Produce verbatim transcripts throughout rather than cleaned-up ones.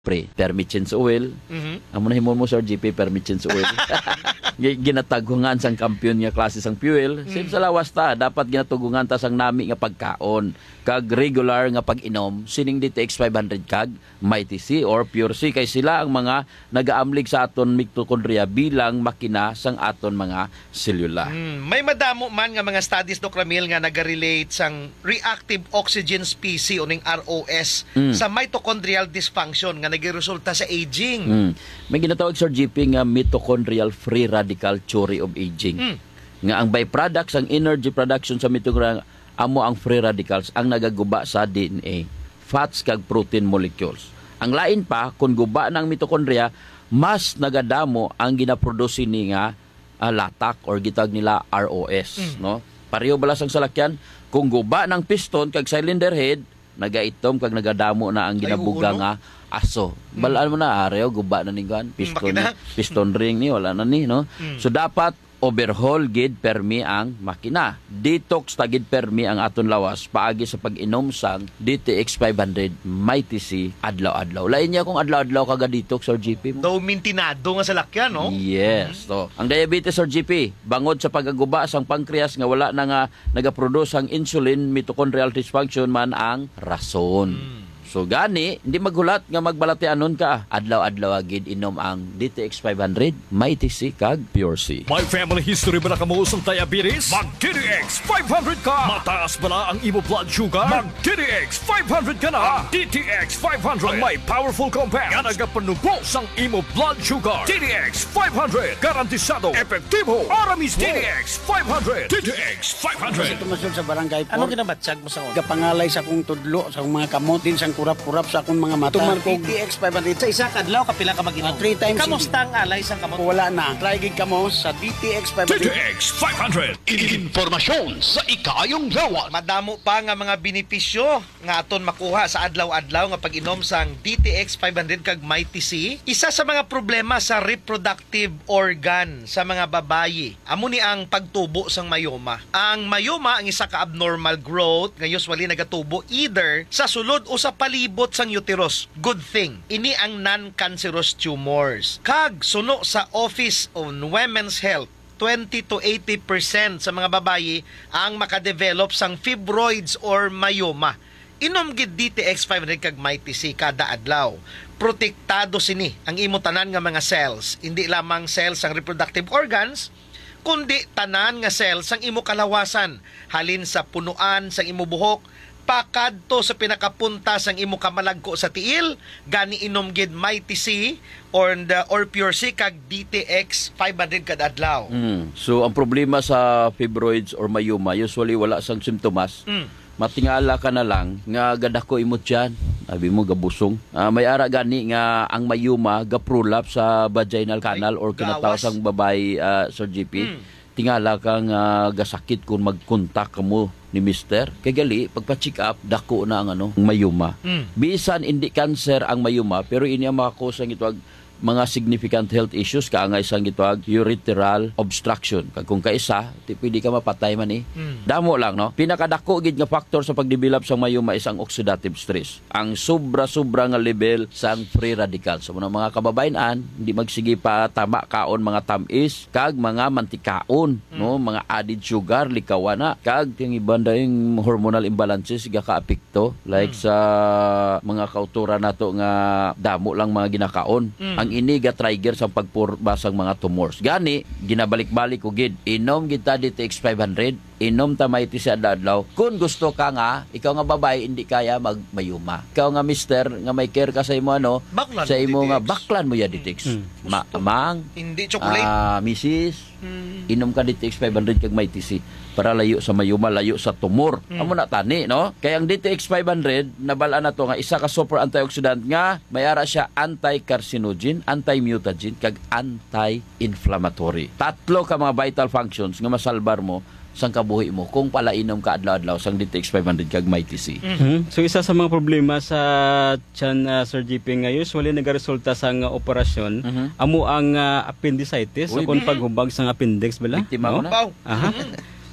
pre permitsins oil. Mhm. Amo na himon mo Sir G P permitsins oil. Gi- Ginatagungan sang kampiyon nga klase sang fuel. Sim sa lawas ta dapat ginatugungan ta sang nami nga pagkaon kag regular nga pag-inom sining D T X five hundred kag Mighty C or Pure C kay sila ang mga nagaamlig sa aton mitochondria bilang makina sang aton mga selula. Mm, may madamo man nga mga studies Doc Ramil nga naga-relate sang reactive oxygen species o ning R O S Mm. sa mitochondrial dysfunction nga nagiresulta sa aging. Mm. May ginatawag Sir G P nga mitochondrial free radical theory of aging. Mm. Nga ang byproducts ang energy production sa mitochondria amo ang free radicals ang nagaguba sa D N A, fats kag protein molecules. Ang lain pa kung guba ng mitochondria mas nagadamo ang ginaproduce ni nga uh, latak or gitag nila R O S, Mm. no? Pareho balas ang salakyan kung guba ng piston kag cylinder head nagaitom kag nagadamo na ang Ay, ginabuga oo, no? nga aso. Balaan mo na areo guba na ni gan piston makina. piston ring ni wala na ni no. Mm. So dapat overhaul gid permi ang makina. Detox tagid permi ang aton lawas paagi sa pag-inom sang D T X five hundred Mighty C adlaw-adlaw. Lain niya kung adlaw-adlaw kaga detox Sir G P mo. Daw mintinado nga sa lakyan, no? Yes. So, ang diabetes Sir G P, bangod sa pagaguba sang pancreas nga wala na nga nagaproduce ang insulin, mitochondrial dysfunction man ang rason. Mm. So gani, hindi maghulat nga magbalatianon ka. Adlaw-adlaw agid inom ang D T X five hundred, Mighty C kag Pure C. May family history ba na kamo sa diabetes? Mag-D D X five hundred ka! Mataas ba na ang imo blood sugar? Mag-D D X five hundred ka na! Ang D T X five hundred ang may powerful compound nga nagapanubo sang imo blood sugar. D D X five hundred garantisado, epektibo, aramis D D X five hundred. D D X five hundred. Tumasod sa barangay Ano Port. ginabatsag mo sa ko? Kapangalay sa akong tudlo, sa akong mga kamot, din sa kurap-kurap sa akong mga mata. Tuman ko- D T X five hundred. Sa isa kadlaw kapila ka mag-inom. Ah, three times Kamusta ang alay sa kamot? Wala na. Try gid kamo sa D T X five D T hundred. X five hundred. Informasyon sa ikayong yawan. Madamo pa nga mga benepisyo nga aton makuha sa adlaw-adlaw nga pag-inom sang D T X five hundred kag Mighty C. Isa sa mga problema sa reproductive organ sa mga babayi amo ni ang pagtubo sang mayoma. Ang mayoma ang isa ka abnormal growth nga usually nagatubo either sa sulod o sa palibot sang uterus. Good thing. Ini ang non-cancerous tumors. Kag suno sa Office on Women's Health, twenty to eighty percent sa mga babayi ang makadevelop sang fibroids or mayoma. Inom gid D T X five hundred kag Mighty C kada adlaw. Protektado sini ang imo tanan nga mga cells, hindi lamang cells sang reproductive organs, kundi tanan nga cells sang imo kalawasan, halin sa punuan sang imo buhok, pakadto sa pinakapunta sang imo kamalagko sa tiil, gani inom gid Mighty C or the or Pure C kag D T X five hundred kada adlaw. Mm. So ang problema sa fibroids or mayoma usually wala sang simptomas. Mm. Matingala ka na lang nga gadako imot dyan. Sabi mo gabusong. Ah, may ara gani nga ang mayuma gaprolapse sa vaginal canal or kinatawag gawas. sang babae ah, Sir G P. Mm. Tingala kang uh, gasakit kung magkontak ka mo ni mister. Kay gali pagpa-check up dako na ang ano, ang mayuma. Mm. Bisan hindi cancer ang mayuma pero ini ang mga cause ang ito mga significant health issues kaangay sang gitawag urethral obstruction. Kag kung kaisa, ti pwede ka mapatay man eh. Mm. Damo lang no. Pinakadako gid nga factor sa pagdevelop sang mayuma is ang oxidative stress. Ang sobra-sobra nga level sang free radicals. So mga kababayan hindi magsige pa tama kaon mga tamis kag mga mantikaon, mm. no, mga added sugar likawana kag ting ibanda yung hormonal imbalances ga kaapekto like mm. sa mga kautura nato nga damo lang mga ginakaon. Mm. Ang ini ga trigger sa pagpurbasang mga tumors. Gani ginabalik-balik ko gid inom gid ta D T X five hundred, inom ta Mighty C adlaw. Kung gusto ka nga ikaw nga babae hindi kaya magmayuma. Ikaw nga mister nga may care ka sa imo ano, Baklan sa mo imo D T X. nga baklan mo ya D T X. Hmm. Ma amang Hindi chocolate. ah misis Mm. inom ka D T X five hundred kag Mighty C para layo sa mayuma, layo sa tumor. Mm. Amo na tani, no? Kaya ang D T X five hundred nabalaan na to nga isa ka super antioxidant nga may ara siya anti-carcinogen, anti-mutagen kag anti-inflammatory. Tatlo ka mga vital functions nga masalbar mo sang kabuhi mo kung palainom ka adlaw-adlaw sang D T X five hundred kag Mighty C. Hmm? So isa sa mga problema sa tiyan uh, Sir G P nga usually nagaresulta sa nga operasyon Mhm. amo ang uh, appendicitis Uy, o kung paghubag sa appendix bala. Biktima ko na. Baw. Aha.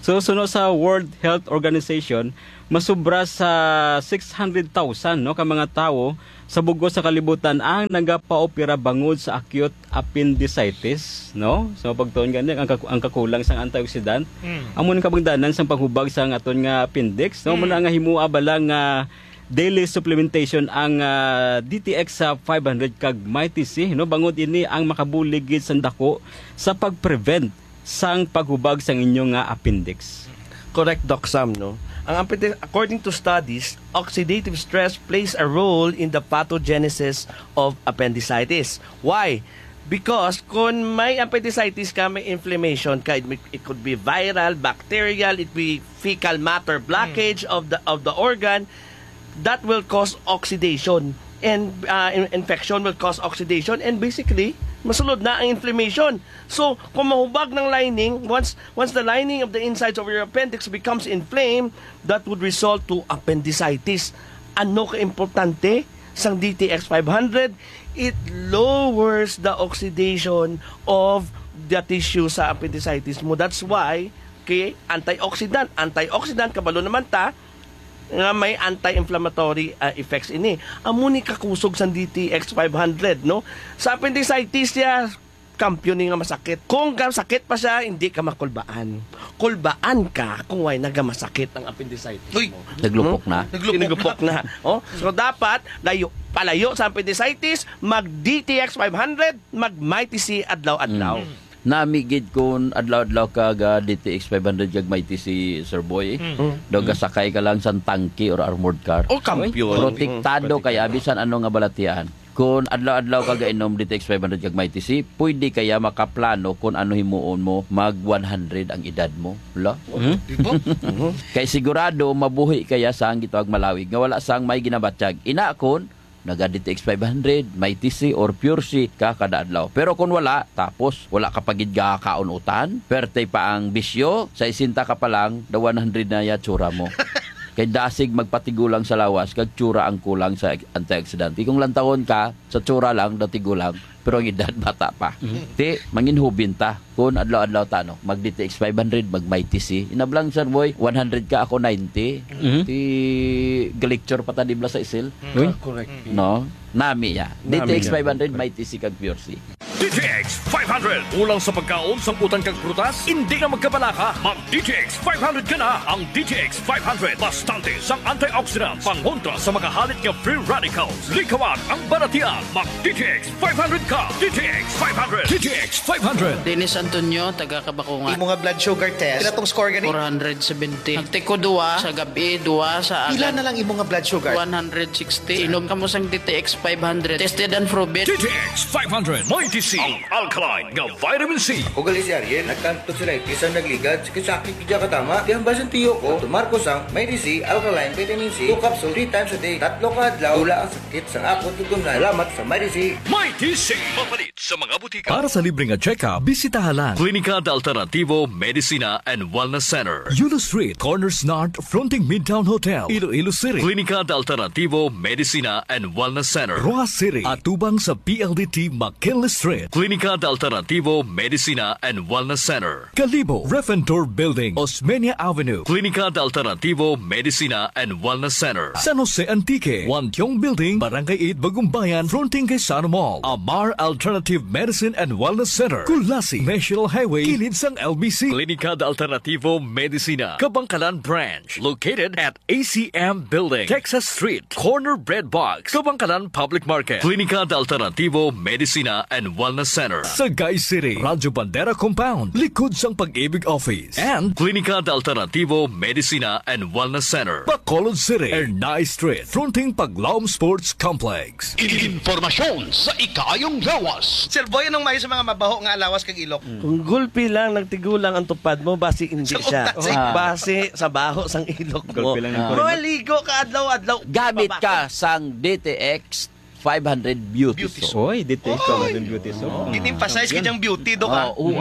So suno sa World Health Organization, masubra sa six hundred thousand no ka mga tawo sa bugos sa kalibutan ang nagapaopera bangod sa acute appendicitis, no? So pagtuon gani ang, ang kakulang sang antioxidant, Mm. amo nang kabangdanan sang paghubag sang aton nga appendix, no? Muna nga himua bala nga daily supplementation ang ah, D T X sa five hundred kag Mighty C, no? Bangod ini ang makabulig gid sang dako sa pag-prevent sang paghubag sang inyong nga appendix. Correct, Doc Sam, no? Ang appendix, according to studies, oxidative stress plays a role in the pathogenesis of appendicitis. Why? Because kung may appendicitis ka, may inflammation ka, it, may- it could be viral, bacterial, it be fecal matter blockage of the of the organ, that will cause oxidation. And uh, in- infection will cause oxidation, and basically, masulod na ang inflammation. So, kung mahubag ng lining, once once the lining of the insides of your appendix becomes inflamed, that would result to appendicitis. Ano ka-importante sang D T X five hundred? It lowers the oxidation of the tissue sa appendicitis mo. That's why, okay, antioxidant. Antioxidant, kabalo naman ta, nga may anti-inflammatory uh, effects ini. Amo ni kakusog sa D T X five hundred, no? Sa appendicitis siya, kampiyon ni nga masakit. Kung ka sakit pa siya, hindi ka makulbaan. Kulbaan ka kung way nagamasakit ang appendicitis Uy, mo. Naglupok na. naglupok Tinugupok na. Oh, so dapat layo palayo sa appendicitis, mag D T X five hundred, mag Mighty C adlaw-adlaw. Namigid kun adlaw-adlaw ka ga D T X five hundred kag Mighty si Sir Boy. Daw gasakay ka lang sa tangke or armored car. Oh, kampiyon. Protektado kaya bisan ano nga balatian. Kung adlaw-adlaw ka gainom D T X five hundred kag Mighty C, pwede kaya makaplano kung ano himuon mo mag one hundred ang edad mo. Wala? di ba? Kay sigurado mabuhi kaya sang gitawag malawig nga wala sang may ginabatyag. Ina kon naga D T X five hundred, Mighty C or Pure C ka kada adlaw. Pero kung wala, tapos wala ka pagid ga kaunutan, perte pa ang bisyo, sa isinta ka pa lang, da one hundred na ya tsura mo. Kay dasig magpatigulang sa lawas, kag tsura ang kulang sa antioxidant. Kung lantawon ka, sa tsura lang, datigulang, pero ang edad bata pa. Ti, manginhubin ta. Kung adlaw-adlaw ta, no? Mag D T X five hundred, mag Mighty C. Inablang sir boy, one hundred ka, ako ninety. Mhm. Ti, galicture pa ta dibla sa isil. Uy. Correct. No? Nami ya. D T Nami X nga. five hundred, Mighty C kag Pure C. D T X five hundred. Ulang sa pagkaon, samputan kag prutas, hindi na magkabalaka. Mag-D T X five hundred ka na. Ang D T X five hundred, bastante sang antioxidants, pangontra sa makahalit nga free radicals. Likawan ang baratian. Mag-D T X five hundred ka. D T X five hundred. D T X five hundred. Dennis Antonio, taga Kabakungan. Imo nga blood sugar test. Pila tong score gani? four seventy. Nagtiko duwa sa gabi, duwa sa Pila agad. na lang imo nga blood sugar? one sixty. Inom ka mo sang D T X five hundred. Tested and proven. D T X five hundred. Mighty C. Ang alkaline nga vitamin C. Ugali si Ariel, nagkanto sila isang nagligad, sakit kaya katama, di ang basan tiyo ko, tumarko sang, may D C, alkaline, vitamin C, two capsule, three times a day, tatlo ka adlaw, wala ang sakit sa akot, tugong na, salamat sa may D C. Mighty C. Papalit sa mga butika. Para sa libreng check-up, bisitahan lang Klinika de Alternativo Medicina and Wellness Center. Yulo Street, Corners North, fronting Midtown Hotel, Iloilo City. Klinika de Alternativo Medicina and Wellness Center. Roa City, atubang sa P L D T McKinley Street. Klinika de Alternativo Medicina and Wellness Center. Kalibo, Refentor Building, Osmeña Avenue. Klinika de Alternativo Medicina and Wellness Center. San Jose Antique, Wantiong Building, Barangay eight, Bagumbayan, fronting kay Sano Mall. Amar Alternative Medicine and Wellness Center. Kulasi, National Highway, kilid sang L B C. Klinika de Alternativo Medicina, Kabangkalan Branch, located at A C M Building, Texas Street, Corner Bread Box, Kabangkalan Public Market. Klinika de Alternativo Medicina and Wellness Center. Sagay City, Radyo Bandera Compound, likod sang Pag-ibig Office. And Klinika de Alternativo Medicina and Wellness Center. Bacolod City, Ernay Street, fronting Paglaom Sports Complex. Informasyon sa ikayong lawas. Sir Boy, anong may sa mga mabaho nga alawas kag ilok? Kung gulpi lang, nagtigulang ang tupad mo, basi hindi Sa siya. utak, sa- Base sa baho sang ilok mo. Gulpi lang ng Ah. kurin. Maligo ka adlaw-adlaw. Gamit Baba- ka sang D T X five hundred Beauty Beauty Soap. Oy, D T X five hundred beauty soap. Itimphasize ka diyang beauty do ka. Oo, ah.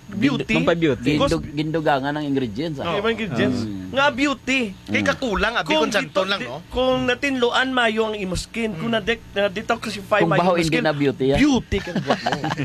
beauty. Pampabeauty. Because- Gindug, gindugangan ng ingredients. Ah. Ibang ingredients. Nga beauty. Kay kakulang, abi kung santon dito- lang, no? di- Kung natinluan mayo ang imo skin, kung na-de- na-detoxify Kung mayo baho ang hindi skin, na beauty yan. beauty ka mo.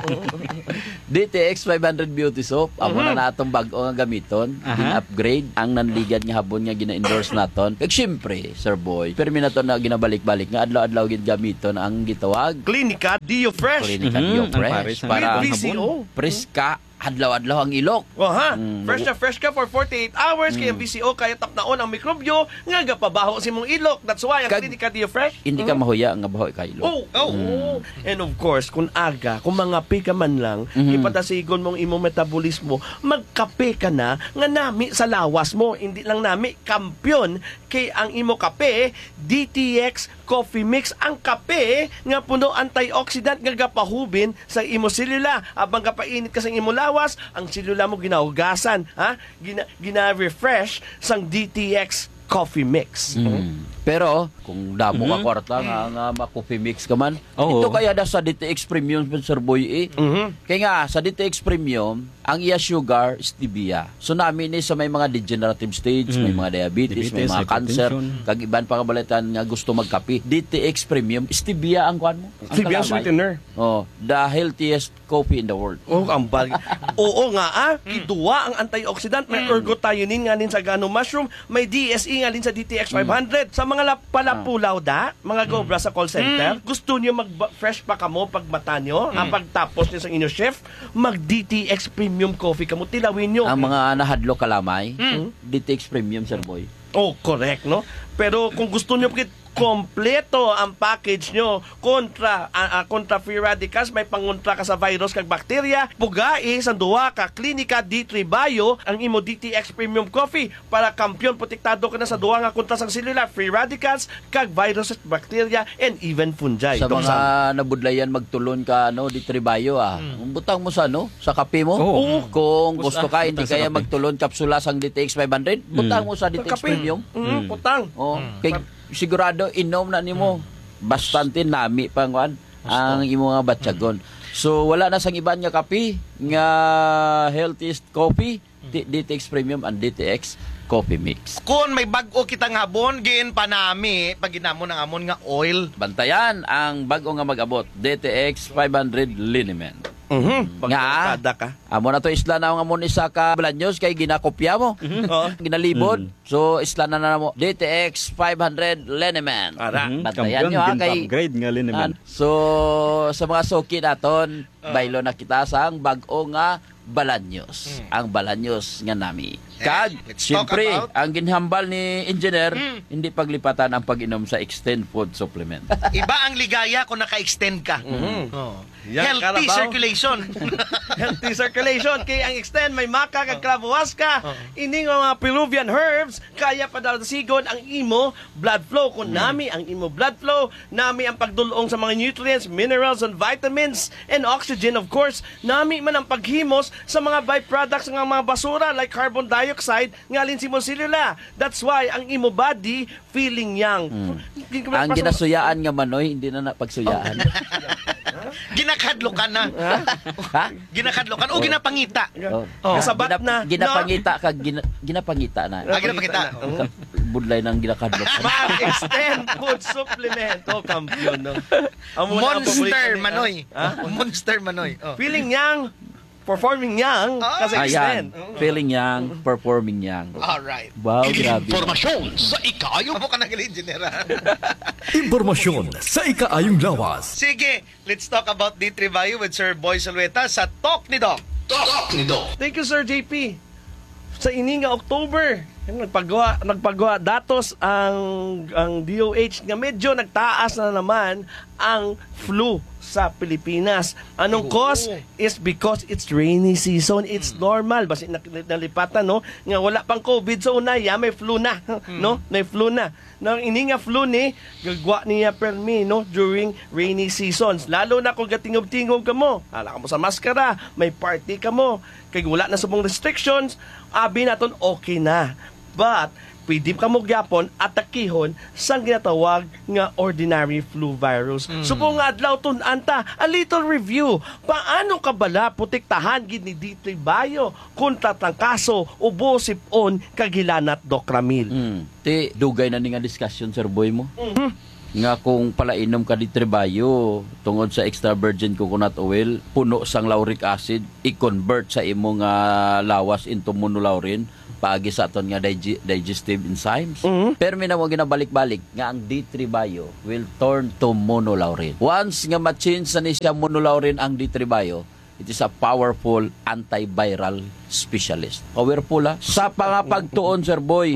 D T X five hundred Beauty Soap, amo na natong bag-o nga gamiton, Aha. gin-upgrade ang nanligad nga habon nga gina-endorse naton. Kag syempre, Sir Boy, permi naton na ginabalik-balik nga adlaw-adlaw gid gamiton ang gitawag Clinica Dio Fresh. Clinica Mhm, Dio ang Fresh pares ang para With V C O. preska adlaw-adlaw ang ilok. Oh, ha? Mm, Fresh na fresh ka for forty-eight hours, kaya ang V C O kaya tapnaon ang mikrobyo, nga gapabaho si mong ilok. That's why ang Kag- Clinica Dio Fresh. Hindi ka mahuya nga baho ka ilok. Oh, oh. And of course, kung aga, kung mga ka man lang, Mhm. ipatasigon mong imong metabolismo, magkape ka na nga nami sa lawas mo. Hindi lang nami, kampyon kay ang imo kape, D T X Coffee Mix. Ang kape nga puno antioxidant nga gapahubin sa imo selula. Abang kapainit ka sa imo lawas, ang selula mo ginahugasan, ha? Gina, gina-refresh sang D T X Coffee Mix. Mm. Pero kung damo Mhm. ka kwarta nga nga ma-coffee mix ka man, Oo. ito kaya da sa D T X Premium Sir Boy eh. Mhm. Kaya nga sa D T X Premium, ang iya sugar stevia. So namin ni sa may mga degenerative stage, Mm. may mga diabetes, may Diabetes, mga cancer, hypertension. kag iban pa kabalitan nga gusto magkape. D T X Premium stevia ang kuan mo. Ang Stevia kalamay. sweetener. Oh, the healthiest coffee in the world. Oh, ang bal. Oo nga ah, kiduwa ang antioxidant, may ergothioneine nga nin sa gano mushroom, may D S E nga nin sa D T X five hundred. Sa mga lap- palapulaw da, mga gobra sa call center, gusto niyo mag-fresh pa kamo pag mata nyo, ang pagtapos niyo sa inyo chef, mag-D T X Premium Coffee kamo, tilawin nyo. Ang mga nahadlo kalamay, D T X Premium Sir Boy. Oh, correct, no? Pero kung gusto niyo pagit kompleto ang package nyo kontra ah, ah, kontra free radicals, may pangontra ka sa virus kag bakterya, pugai sa duwa ka Clinica D three Bio ang imo D T X Premium Coffee para kampyon protektado ka na sa duwa nga kontra sang selula, free radicals kag virus at bakterya and even fungi. Sa Dok mga Sam. nabudlayan magtulon ka ano di tribayo ah. Butang mo sa ano sa kape mo. Oo. Kung Bus- gusto ah, ka hindi butang sa kaya kape. magtulon kapsula sang D T X five hundred, butang mo sa D T X Kape. Premium. Mm, putang. Oh, kay sigurado inom na nimo. Bastante nami pa kuan ang imo nga batyagon. So wala na sang iban nga kape nga healthiest coffee, D- DTX Premium and D T X Coffee Mix. Kung may bag-o kitang habon, gin pa nami, pag ginamon ng amon nga oil. Bantayan ang bag-o nga mag-abot, D T X five hundred Liniment. Mhm. Pag Nga. kada ka. Amo na to isla na ang amon isa ka Blanyos kay ginakopya mo. Oo. Ginalibod. So isla na na mo D T X five hundred Liniment. Ara. Mhm. Bantayan Kampiyon, nyo ha din kay upgrade nga lin naman. Ah, so sa mga suki naton, baylo na kita sang bag-o nga Balanyos. Ang Balanyos nga nami. Kag, let's talk siyempre, about- ang ginhambal ni engineer, hindi paglipatan ang pag-inom sa Extend Food Supplement. Iba ang ligaya kung naka-extend ka. Oh. Yan, Healthy Carabao. circulation. Healthy circulation. Kay ang extend may maka kag clavuasca. Ining mga Peruvian herbs kaya padalasigon ang imo blood flow. Kung nami ang imo blood flow, nami ang pagdulong sa mga nutrients, minerals, and vitamins, and oxygen of course. Nami man ang paghimos sa mga byproducts ng mga basura like carbon dioxide ngalin si mo selula. That's why ang imo body feeling young. Ang ginasuyaan nga manoy, hindi na napagsuyaan. Ginakadlo ka na. ha? Ginakadlo ka na. O ginapangita. Oh. Oh, kasabat Ginap- na. Ginapangita kag gina, ginapangita na. Ah, ginapangita. Ka- Budlay ng ginakadlok. Ma-extend food supplement. Oh, kampiyon, no? Amo na ang paborito Monster ni- Manoy. Ha? Monster Manoy. Oh. Feeling young, performing young, kasi extend. Ayan. Feeling young, performing young. Alright. Wow, grabe. Informasyon sa ikayong Amo ka nagaling, engineer. ha? Impormasyon sa ikaayong lawas. Sige, let's talk about D three Bio with Sir Boy Salweta sa Talk ni Doc. Talk ni Doc. Thank you, Sir J P. Sa ini nga October, nagpagawa nagpagawa datos ang ang D O H nga medyo nagtaas na naman ang flu sa Pilipinas. Anong cause? Is because it's rainy season. It's normal. Basta nalipatan, no? Nga wala pang COVID sa una, ya, may flu na. No? May flu na. Nang ini nga flu ni, gagwa niya permi, no? During rainy seasons. Lalo na kung gatingob-tingob ka mo. Hala ka mo sa maskara, may party ka mo. Kaya wala na sa mong restrictions, abi naton okay na. But, pwede ka mo gyapon atakihon sang ginatawag nga ordinary flu virus. So kung nga adlaw tun anta, a little review. Paano ka bala protektahan gid ni D three Bio kontra trangkaso, ubo, sipon, kagilanat, Dokramil? Mm. Ti dugay na ni nga discussion Sir Boy mo. Nga kung palainom ka di Trebayo tungod sa extra virgin coconut oil, puno sang lauric acid, i-convert sa imong uh, lawas into monolaurin paagi sa aton nga dig- digestive enzymes. Mhm. Pero may mo ginabalik-balik nga ang D three Bio will turn to monolaurin. Once nga ma-change na ni siya monolaurin ang D three Bio, it is a powerful antiviral specialist. Powerful ha? Sa pangapagtuon, Sir Boy,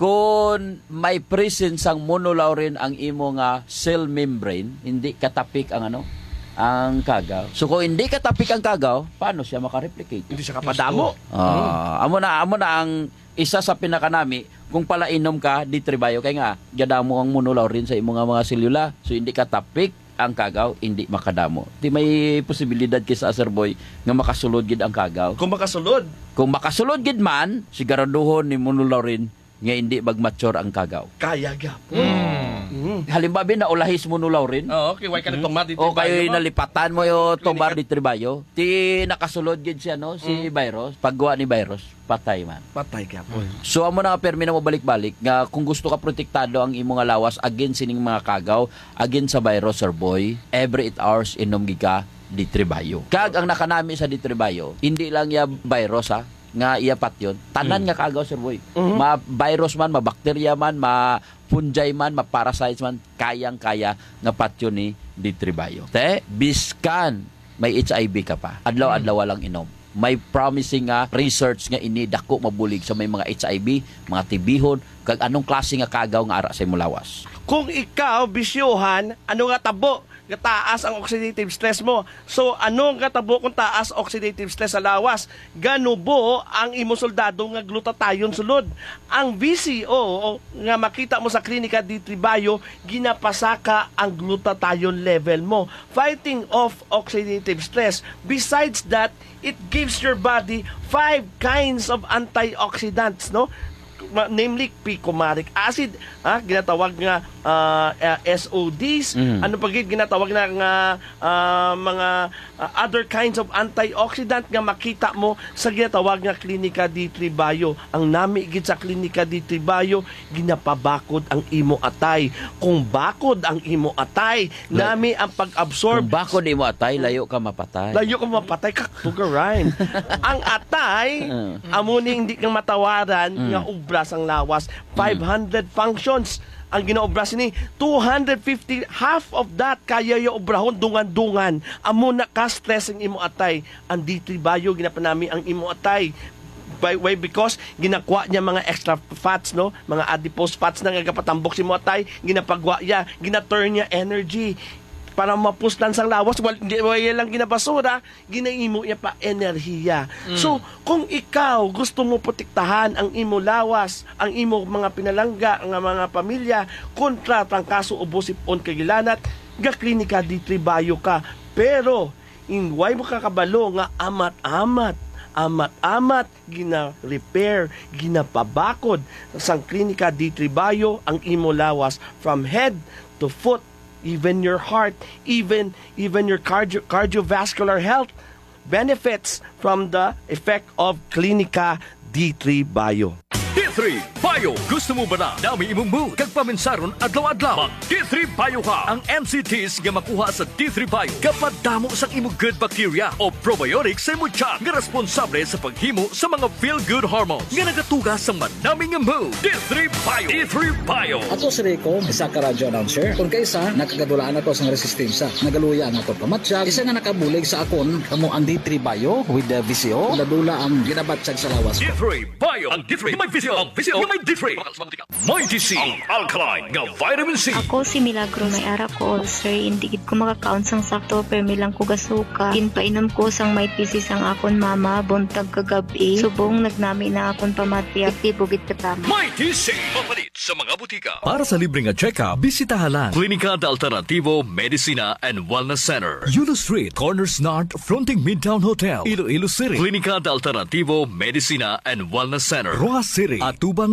kung may presence ang monolaurin ang imo nga cell membrane, hindi katapik ang ano, ang kagaw. So kung hindi katapik ang kagaw, paano siya makareplicate? Hindi siya kapadamo. Ah, amo na amo na ang isa sa pinakanami kung palainom ka D three Bio kay nga gadamo ang monolaurin sa imo nga mga selula. So hindi katapik ang kagaw, hindi makadamo. Di may posibilidad kisa Sir Boy nga makasulod gid ang kagaw. Kung makasulod, Kung makasulod gid man, siguraduhon ni monolaurin nga hindi mag-mature ang kagaw. kaya gyapon. Mm. Halimbawa na ulahis monolaurin, Oh, okay, why ka na tomate? o kayo nalipatan mo yung tomar di Trebayo, ti nakasulod gid siya no, si virus, paggawa ni virus, patay man. Patay gyapon. So amo na nga permi na mo balik-balik nga kung gusto ka protektado ang imo nga lawas against sining mga kagaw, against sa virus Sir Boy, every eight hours inom gid ka D three Bio. Kag ang nakanami sa D three Bio, hindi lang ya virus ha, nga iyapat yun. Tanan nga kagaw Sir Boy. Ma virus man, ma bakterya man, ma fungi man, ma parasites man, kayang-kaya nga patyo ni D three Bio. Te, biskan may H I V ka pa. Adlaw-adlaw lang inom. May promising nga research nga ini dako mabulig sa may mga H I V, mga tibihon, kag anong klase nga kagaw nga ara sa imong lawas. Kung ikaw bisyohan, ano nga tabo? Nga taas ang oxidative stress mo. So, ano nga tabo kung taas oxidative stress sa lawas? Ganubo ang imo soldado nga glutathione sulod. Ang V C O nga makita mo sa klinika D three Bio, ginapasaka ang glutathione level mo. Fighting off oxidative stress. Besides that, it gives your body five kinds of antioxidants, no? Ma- namely picomaric acid, ha, ginatawag nga uh, uh, S O Ds, Mm. ano pa gid ginatawag na nga uh, mga uh, other kinds of antioxidant nga makita mo sa ginatawag nga klinika D three Bio. Ang nami gid sa klinika D three Bio, ginapabakod ang imo atay. Kung bakod ang imo atay, nami ang pag-absorb. Kung bako di mo atay, layo ka mapatay. Layo ka mapatay ka, tugarain. Ang atay, Mm. amo ni hindi kang matawaran nga ubras ang lawas. five hundred functions ang ginaobras ni two hundred fifty, half of that kaya yung obrahon dungan-dungan. Amo na ka stress ang imo atay. Ang D three Bio ginapanami ang imo atay. By way because ginakwa niya mga extra fats, no, mga adipose fats na nga kapatambok si mo atay, ginapagwa niya, gina-turn niya energy para mapuslan sang lawas. Well, hindi wala lang ginabasura, ginaimo niya pa enerhiya. So, kung ikaw gusto mo protektahan ang imo lawas, ang imo mga pinalangga, ang mga pamilya kontra trangkaso, ubo, sipon, kagilanat, ga klinika D three Bio ka. Pero in why mo kakabalo nga amat-amat amat-amat, gina-repair, ginapabakod sang klinika D three Bio ang imo lawas from head to foot, even your heart, even even your cardio, cardiovascular health benefits from the effect of klinika D three Bio. D three Bio. Gusto mo ba na dami imong mood kag paminsaron adlaw-adlaw? Mag D three Bio ka. Ang M C Ts nga makuha sa D three Bio kapag damo sa imong good bacteria o probiotics sa imong tiyan nga responsable sa paghimo sa mga feel-good hormones nga nagatuga sa manaming mood. D three Bio. D three Bio. Ato si Rico, isa ka radio announcer. Kung kaysa, nakagadulaan ako sa resistensya. Nagaluya ang ato pamatsyag. Isa nga nakabulig sa akon, kamo ang D three Bio with the V C O. Ladula ang ginabatsyag sa lawas. D three Bio. Ang D three may V C O. Ang V C O may D three. May D C. Ang alkaline nga vitamin C. Ako si Milagro, may ara ko ulcer, hindi gid ko makakaon sang sakto pero may lang ko gasuka. Ginpainom ko sang may thesis ang akon mama buntag kagabi. Subong nagnami na akon pamati aktibo gid katama. May D C. Mapalit sa mga butika. Para sa libreng check-up, bisitahan lang Klinika de Alternativo Medicina and Wellness Center. Yulo Street, Corners North, fronting Midtown Hotel, Iloilo City. Klinika de Alternativo Medicina and Wellness Center, Rojas City, Atubang